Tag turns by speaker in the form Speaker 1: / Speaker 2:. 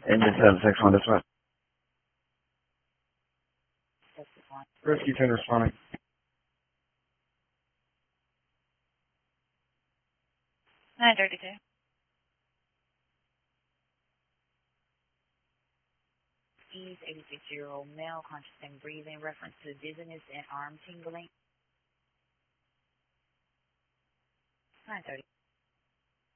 Speaker 1: Engine 761, this one. Rescue 10 responding.
Speaker 2: 932. Ease 86-year-old male, conscious and breathing, reference to dizziness and arm tingling. 930.